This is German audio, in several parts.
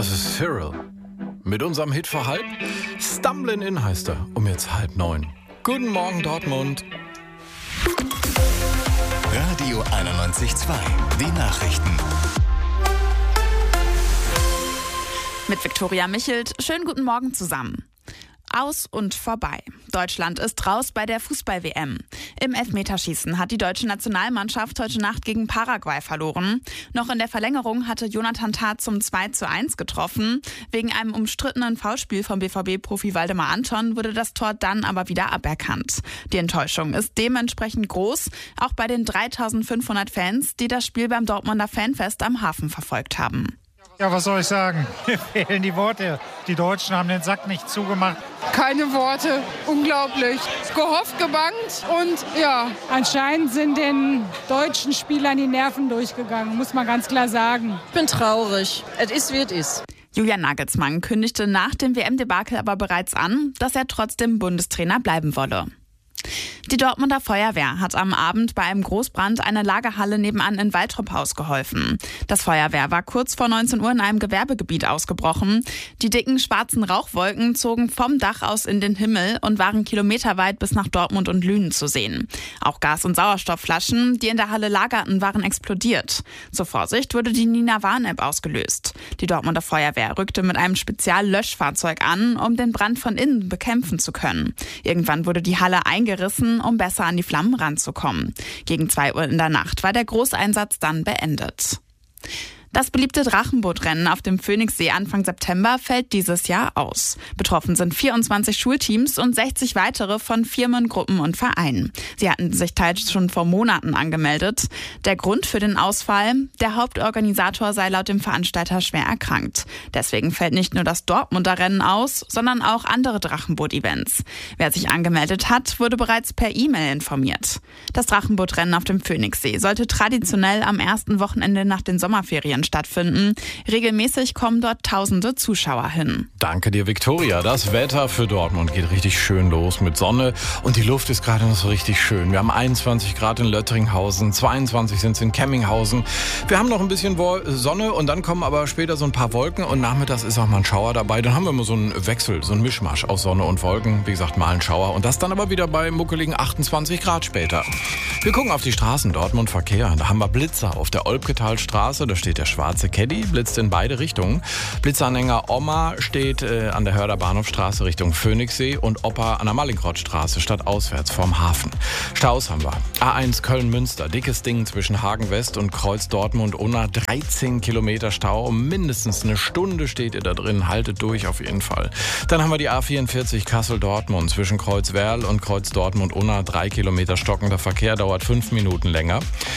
Das ist Cyril. Mit unserem Hit vor halb. Stumblin' In heißt er. Um jetzt 8:30. Guten Morgen, Dortmund. Radio 91.2. Die Nachrichten. Mit Viktoria Michelt. Schönen guten Morgen zusammen. Aus und vorbei. Deutschland ist raus bei der Fußball-WM. Im Elfmeterschießen hat die deutsche Nationalmannschaft heute Nacht gegen Paraguay verloren. Noch in der Verlängerung hatte Jonathan Tah zum 2:1 getroffen. Wegen einem umstrittenen Foulspiel vom BVB-Profi Waldemar Anton wurde das Tor dann aber wieder aberkannt. Die Enttäuschung ist dementsprechend groß, auch bei den 3.500 Fans, die das Spiel beim Dortmunder Fanfest am Hafen verfolgt haben. Ja, was soll ich sagen? Mir fehlen die Worte. Die Deutschen haben den Sack nicht zugemacht. Keine Worte. Unglaublich. Gehofft, gebangt und ja. Anscheinend sind den deutschen Spielern die Nerven durchgegangen, muss man ganz klar sagen. Ich bin traurig. Es ist, wie es ist. Julian Nagelsmann kündigte nach dem WM-Debakel aber bereits an, dass er trotzdem Bundestrainer bleiben wolle. Die Dortmunder Feuerwehr hat am Abend bei einem Großbrand eine Lagerhalle nebenan in Waltrop ausgeholfen. Das Feuerwehr war kurz vor 19 Uhr in einem Gewerbegebiet ausgebrochen. Die dicken schwarzen Rauchwolken zogen vom Dach aus in den Himmel und waren kilometerweit bis nach Dortmund und Lünen zu sehen. Auch Gas- und Sauerstoffflaschen, die in der Halle lagerten, waren explodiert. Zur Vorsicht wurde die Nina-Warn-App ausgelöst. Die Dortmunder Feuerwehr rückte mit einem Speziallöschfahrzeug an, um den Brand von innen bekämpfen zu können. Irgendwann wurde die Halle eingerissen, um besser an die Flammen ranzukommen. Gegen 2 Uhr in der Nacht war der Großeinsatz dann beendet. Das beliebte Drachenbootrennen auf dem Phoenixsee Anfang September fällt dieses Jahr aus. Betroffen sind 24 Schulteams und 60 weitere von Firmen, Gruppen und Vereinen. Sie hatten sich teils schon vor Monaten angemeldet. Der Grund für den Ausfall? Der Hauptorganisator sei laut dem Veranstalter schwer erkrankt. Deswegen fällt nicht nur das Dortmunder Rennen aus, sondern auch andere Drachenboot-Events. Wer sich angemeldet hat, wurde bereits per E-Mail informiert. Das Drachenbootrennen auf dem Phoenixsee sollte traditionell am ersten Wochenende nach den Sommerferien stattfinden. Regelmäßig kommen dort tausende Zuschauer hin. Danke dir, Viktoria. Das Wetter für Dortmund geht richtig schön los mit Sonne und die Luft ist gerade noch so richtig schön. Wir haben 21 Grad in Löttringhausen, 22 sind es in Kemminghausen. Wir haben noch ein bisschen Sonne und dann kommen aber später so ein paar Wolken und nachmittags ist auch mal ein Schauer dabei. Dann haben wir immer so einen Wechsel, so einen Mischmasch aus Sonne und Wolken. Wie gesagt, mal ein Schauer und das dann aber wieder bei muckeligen 28 Grad später. Wir gucken auf die Straßen, Dortmund Verkehr. Da haben wir Blitzer auf der Olpketalstraße, da steht der schwarze Caddy, blitzt in beide Richtungen. Blitzanhänger Oma steht an der Hörder Bahnhofstraße Richtung Phoenixsee und Opa an der Mallinckrodtstraße stadtauswärts vorm Hafen. Staus haben wir. A1 Köln-Münster, dickes Ding zwischen Hagen West und Kreuz Dortmund-Unna, 13 Kilometer Stau. Mindestens eine Stunde steht ihr da drin, haltet durch auf jeden Fall. Dann haben wir die A44 Kassel-Dortmund zwischen Kreuz Werl und Kreuz Dortmund-Unna, 3 Kilometer stockender Verkehr, dauert 5 Minuten länger.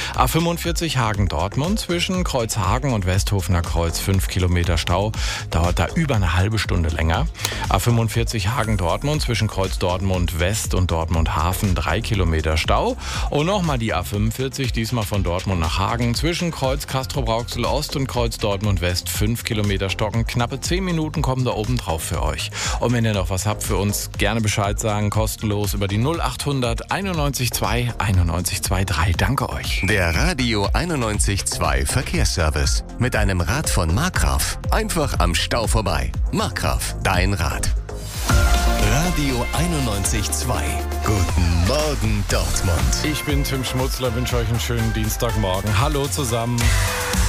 A45 Hagen-Dortmund zwischen Kreuz Hagen und Westhofener Kreuz, 5 Kilometer Stau, dauert da über eine halbe Stunde länger. A45 Hagen-Dortmund zwischen Kreuz Dortmund West und Dortmund Hafen, 3 Kilometer Stau. Und nochmal die A45, diesmal von Dortmund nach Hagen, zwischen Kreuz Castrop-Rauxel Ost und Kreuz Dortmund West, 5 Kilometer stocken. Knappe 10 Minuten kommen da oben drauf für euch. Und wenn ihr noch was habt für uns, gerne Bescheid sagen, kostenlos über die 0800 91 23. Danke euch. Der Radio 91.2 Verkehrsservice. Mit einem Rad von Markgraf. Einfach am Stau vorbei. Markgraf, dein Rad. Radio 91.2. Guten Morgen, Dortmund. Ich bin Tim Schmutzler, wünsche euch einen schönen Dienstagmorgen. Hallo zusammen.